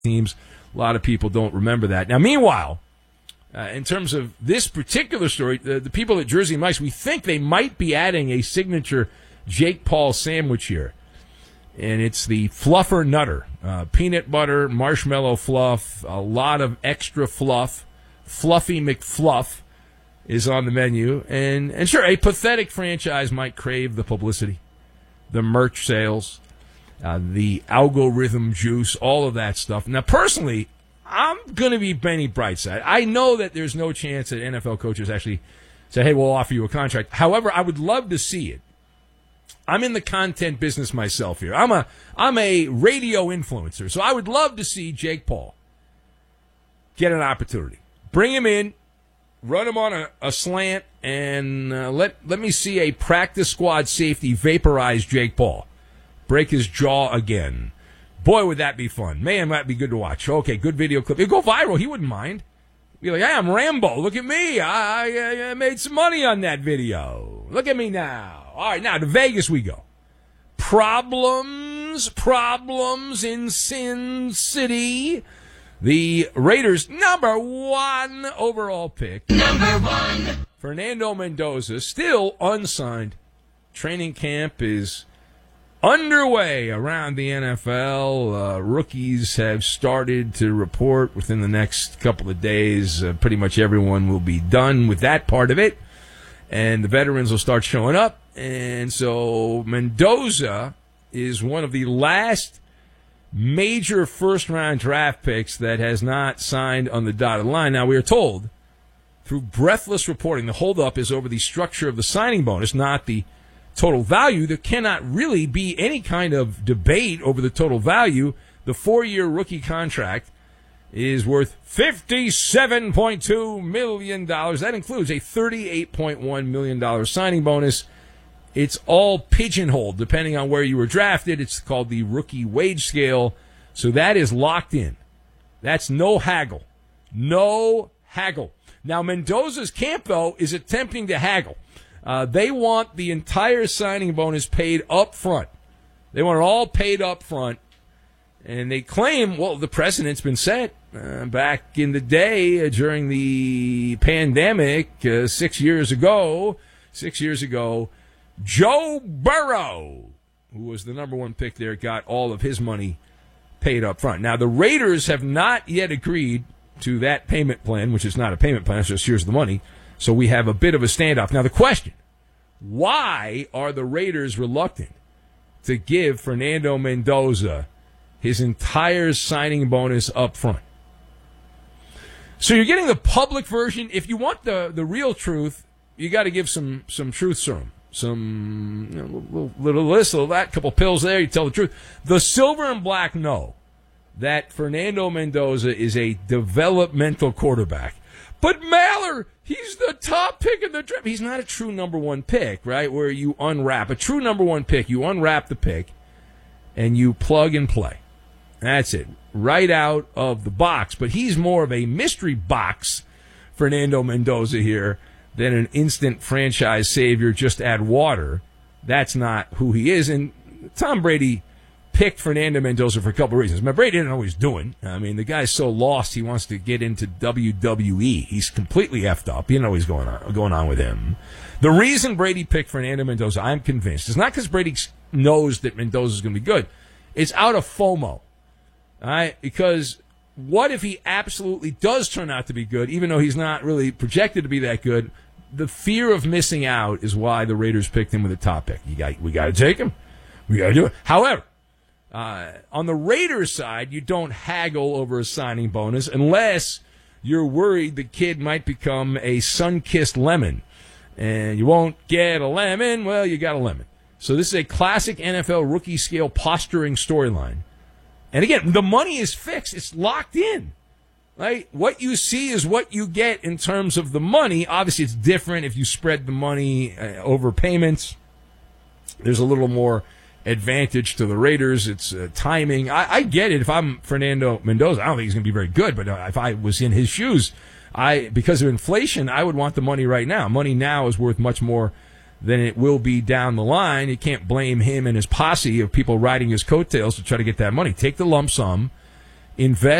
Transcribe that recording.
teams. A lot of people don't remember that. Now, meanwhile, in terms of this particular story, the people at Jersey Mike's, we think they might be adding a signature Jake Paul sandwich here. And it's the Fluffer Nutter. Peanut butter, marshmallow fluff, a lot of extra fluff. Fluffy McFluff is on the menu. And sure, a pathetic franchise might crave the publicity, the merch sales, the algorithm juice, all of that stuff. Now, personally, I'm going to be Benny Brightside. I know that there's no chance that NFL coaches actually say, hey, we'll offer you a contract. However, I would love to see it. I'm in the content business myself here. I'm a radio influencer, so I would love to see Jake Paul get an opportunity. Bring him in, run him on a slant, and let me see a practice squad safety vaporize Jake Paul. Break his jaw again. Boy, would that be fun. Man, that'd be good to watch. Okay, good video clip. It'd go viral. He wouldn't mind. Be like, hey, I'm Rambo. Look at me. I made some money on that video. Look at me now. All right, now to Vegas we go. Problems in Sin City. The Raiders' number 1 overall pick. Number 1. Fernando Mendoza, still unsigned. Training camp is underway around the NFL. Rookies have started to report within the next couple of days. Pretty much everyone will be done with that part of it. And the veterans will start showing up. And so Mendoza is one of the last major first-round draft picks that has not signed on the dotted line. Now, we are told through breathless reporting the holdup is over the structure of the signing bonus, not the total value. There cannot really be any kind of debate over the total value. The 4-year rookie contract is worth $57.2 million. That includes a $38.1 million signing bonus. It's all pigeonholed depending on where you were drafted. It's called the rookie wage scale. So that is locked in. That's no haggle. No haggle. Now, Mendoza's camp, though, is attempting to haggle. They want the entire signing bonus paid up front. They want it all paid up front. And they claim, well, the precedent's been set back in the day during the pandemic 6 years ago. 6 years ago, Joe Burrow, who was the number 1 pick there, got all of his money paid up front. Now, the Raiders have not yet agreed to that payment plan, which is not a payment plan, it's just here's the money. So we have a bit of a standoff. Now, the question, why are the Raiders reluctant to give Fernando Mendoza his entire signing bonus up front? So you're getting the public version. If you want the real truth, you got to give some truth serum. Some little this, little that, couple pills there, you tell the truth. The silver and black know that Fernando Mendoza is a developmental quarterback. But Maller, he's the top pick in the draft. He's not a true number 1 pick, right, where you unwrap. A true number 1 pick, you unwrap the pick, and you plug and play. That's it, right out of the box. But he's more of a mystery box, Fernando Mendoza here, than an instant franchise savior, just add water. That's not who he is. And Tom Brady picked Fernando Mendoza for a couple of reasons. Brady didn't know what he's doing. I mean, the guy's so lost he wants to get into WWE. He's completely effed up. You know what's going on with him. The reason Brady picked Fernando Mendoza, I'm convinced, is not because Brady knows that Mendoza's going to be good. It's out of FOMO. All right? Because what if he absolutely does turn out to be good, even though he's not really projected to be that good? The fear of missing out is why the Raiders picked him with a top pick. We got to take him. We got to do it. However, on the Raiders side, you don't haggle over a signing bonus unless you're worried the kid might become a sun-kissed lemon. And you won't get a lemon, well, you got a lemon. So this is a classic NFL rookie scale posturing storyline. And again, the money is fixed. It's locked in. Right? What you see is what you get in terms of the money. Obviously, it's different if you spread the money over payments. There's a little more advantage to the Raiders. It's timing. I get it. If I'm Fernando Mendoza, I don't think he's going to be very good, but if I was in his shoes, because of inflation, I would want the money right now. Money now is worth much more than it will be down the line. You can't blame him and his posse of people riding his coattails to try to get that money. Take the lump sum, invest